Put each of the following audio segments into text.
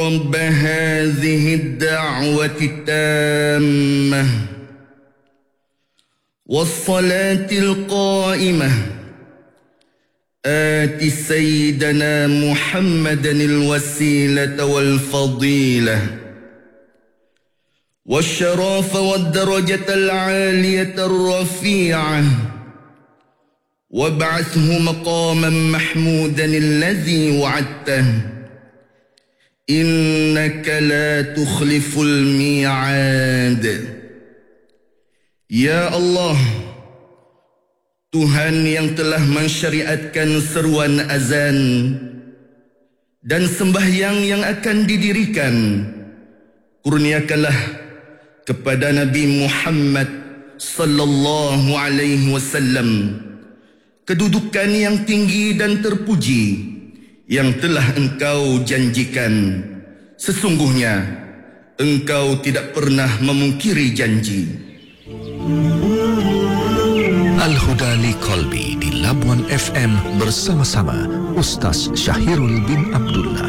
رب هذه الدعوة التامة والصلاة القائمة آت سيدنا محمدا الوسيلة والفضيلة والشرف والدرجة العالية الرفيعة وابعثه مقاما محمودا الذي وعدته إنك لا تخلف الميعاد. Ya Allah, Tuhan yang telah mensyariatkan seruan azan dan sembahyang yang akan didirikan, kurniakanlah kepada Nabi Muhammad sallallahu alaihi wasallam kedudukan yang tinggi dan terpuji yang telah Engkau janjikan. Sesungguhnya Engkau tidak pernah memungkiri janji. Al-Huda li Qalbi di Labuan FM bersama-sama Ustaz Syahirul bin Abdullah.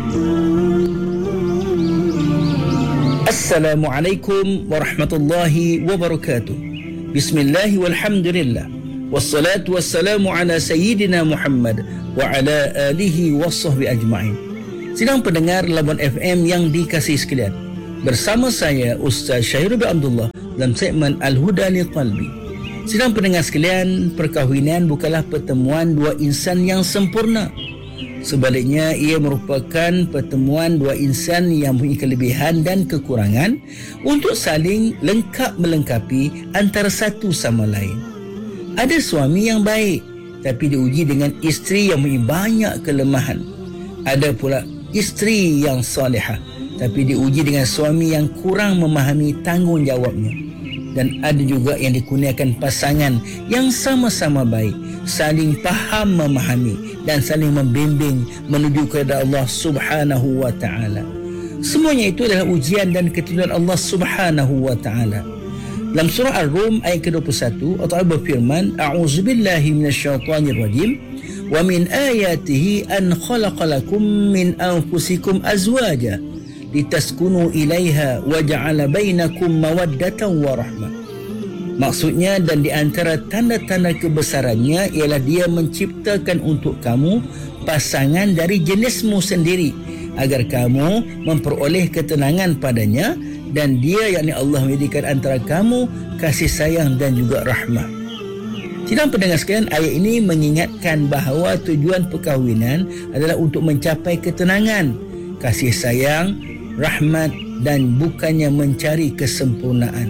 Assalamualaikum warahmatullahi wabarakatuh. Bismillahi walhamdulillah. Wassalatu wassalamu ala sayyidina Muhammad wa ala alihi wassahbi ajma'in. Sidang pendengar Labuan FM yang dikasihi sekalian, bersama saya Ustaz Syahirul bin Abdullah dalam segmen Al-Huda li Qalbi. Sidang pendengar sekalian, perkahwinan bukanlah pertemuan dua insan yang sempurna. Sebaliknya, ia merupakan pertemuan dua insan yang mempunyai kelebihan dan kekurangan untuk saling lengkap melengkapi antara satu sama lain. Ada suami yang baik, tapi diuji dengan isteri yang mempunyai banyak kelemahan. Ada pula isteri yang salihah, tapi diuji dengan suami yang kurang memahami tanggungjawabnya. Dan ada juga yang dikurniakan pasangan yang sama-sama baik, saling faham memahami dan saling membimbing menuju kepada Allah Subhanahu wa taala. Semuanya itu adalah ujian dan ketentuan Allah Subhanahu wa taala. Dalam surah Ar-Rum ayat ke-21, Allah berfirman, A'udzubillahi minasyaitonirrajim, wa min ayatihi an khalaqalakum min anfusikum azwaja litaskunu ilaiha wa ja'ala bainakum mawaddatan wa rahmah. Maksudnya, dan di antara tanda-tanda kebesarannya ialah dia menciptakan untuk kamu pasangan dari jenismu sendiri agar kamu memperoleh ketenangan padanya, dan dia yakni Allah menjadikan antara kamu kasih sayang dan juga rahmah. Sidang pendengar sekalian, ayat ini mengingatkan bahawa tujuan perkahwinan adalah untuk mencapai ketenangan, kasih sayang, rahmat, dan bukannya mencari kesempurnaan.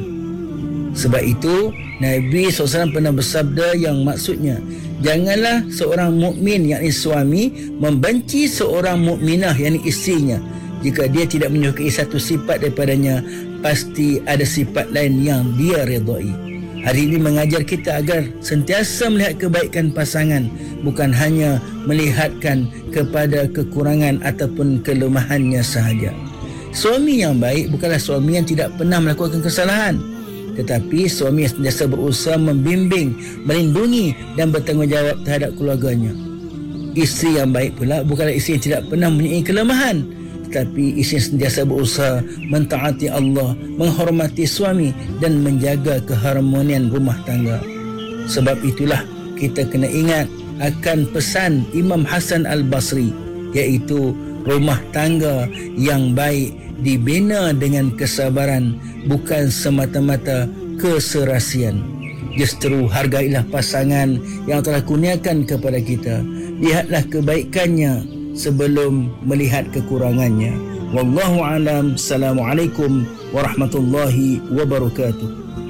Sebab itu Nabi SAW pernah bersabda yang maksudnya, janganlah seorang mukmin yakni suami membenci seorang mukminah yakni isterinya. Jika dia tidak menyukai satu sifat daripadanya, pasti ada sifat lain yang dia redai. Hari ini mengajar kita agar sentiasa melihat kebaikan pasangan, bukan hanya melihatkan kepada kekurangan ataupun kelemahannya sahaja. Suami yang baik bukanlah suami yang tidak pernah melakukan kesalahan, tetapi suami yang sentiasa berusaha membimbing, melindungi dan bertanggungjawab terhadap keluarganya. Isteri yang baik pula bukanlah isteri yang tidak pernah mempunyai kelemahan, tetapi isteri yang sentiasa berusaha mentaati Allah, menghormati suami dan menjaga keharmonian rumah tangga. Sebab itulah kita kena ingat akan pesan Imam Hasan Al-Basri, iaitu rumah tangga yang baik dibina dengan kesabaran, bukan semata-mata keserasian. Justru hargailah pasangan yang telah kurniakan kepada kita. Lihatlah kebaikannya sebelum melihat kekurangannya. Wallahu alam. Assalamualaikum warahmatullahi wabarakatuh.